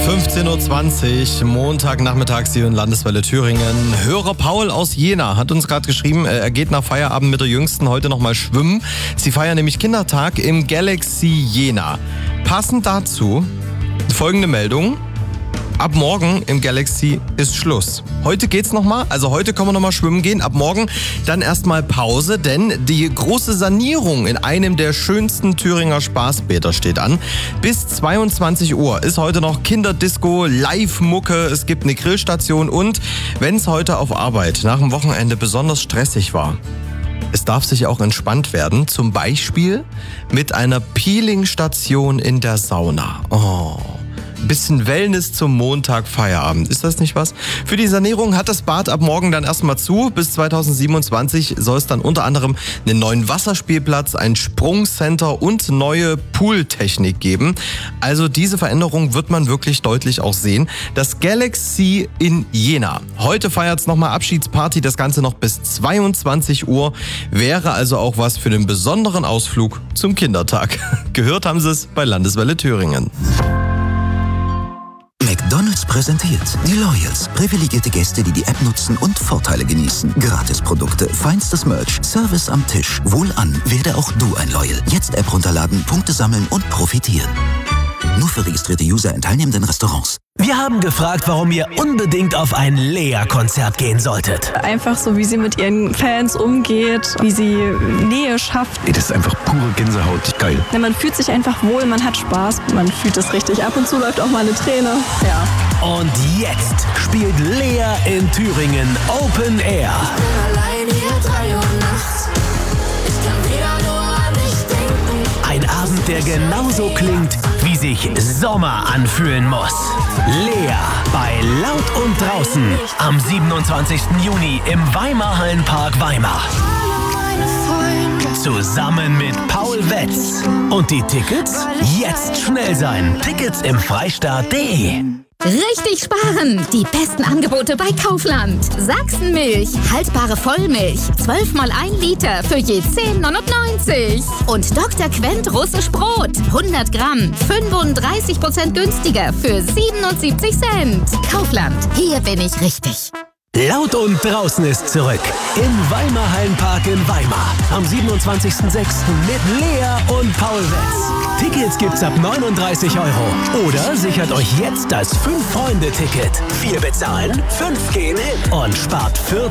15.20 Uhr, Montagnachmittags hier in Landeswelle Thüringen. Hörer Paul aus Jena hat uns gerade geschrieben, er geht nach Feierabend mit der Jüngsten heute nochmal schwimmen. Sie feiern nämlich Kindertag im Galaxy Jena. Passend dazu folgende Meldung. Ab morgen im Galaxy ist Schluss. Heute geht's nochmal, also heute können wir nochmal schwimmen gehen. Ab morgen dann erstmal Pause, denn die große Sanierung in einem der schönsten Thüringer Spaßbäder steht an. Bis 22 Uhr ist heute noch Kinderdisco, Live-Mucke, es gibt eine Grillstation und wenn es heute auf Arbeit nach dem Wochenende besonders stressig war, es darf sich auch entspannt werden, zum Beispiel mit einer Peeling-Station in der Sauna. Oh. Bisschen Wellness zum Montag Feierabend. Ist das nicht was? Für die Sanierung hat das Bad ab morgen dann erstmal zu. Bis 2027 soll es dann unter anderem einen neuen Wasserspielplatz, ein Sprungcenter und neue Pooltechnik geben. Also diese Veränderung wird man wirklich deutlich auch sehen. Das Galaxy in Jena. Heute feiert es nochmal Abschiedsparty. Das Ganze noch bis 22 Uhr. Wäre also auch was für den besonderen Ausflug zum Kindertag. Gehört haben Sie es bei Landeswelle Thüringen. McDonald's präsentiert die Loyals. Privilegierte Gäste, die die App nutzen und Vorteile genießen. Gratisprodukte, feinstes Merch, Service am Tisch. Wohlan, werde auch du ein Loyal. Jetzt App runterladen, Punkte sammeln und profitieren. Nur für registrierte User in teilnehmenden Restaurants. Wir haben gefragt, warum ihr unbedingt auf ein Lea-Konzert gehen solltet. Einfach so, wie sie mit ihren Fans umgeht, wie sie Nähe schafft. Das ist einfach pure Gänsehaut, geil. Ja, man fühlt sich einfach wohl, man hat Spaß, man fühlt es richtig. Ab und zu läuft auch mal eine Träne. Ja. Und jetzt spielt Lea in Thüringen Open Air. Ich bin allein hier 3 Uhr nachts. Ich kann wieder nur an dich denken. Ein Abend, der genauso klingt, wie sich Sommer anfühlen muss. Lea bei Laut und Draußen am 27. Juni im Weimar-Hallenpark Weimar. Zusammen mit Paul Wetz. Und die Tickets? Jetzt schnell sein. Tickets im Freistaat.de. Richtig sparen! Die besten Angebote bei Kaufland. Sachsenmilch, haltbare Vollmilch, 12 mal 1 Liter für je 10,99. Und Dr. Quent russisch Brot, 100 Gramm, 35% günstiger für 77 Cent. Kaufland, hier bin ich richtig. Laut und Draußen ist zurück. Im Weimar-Hallenpark in Weimar. Am 27.06. mit Lea und Paul Wetz. Tickets gibt's ab 39 €. Oder sichert euch jetzt das 5-Freunde-Ticket. 4 bezahlen, 5 gehen hin. Und spart 40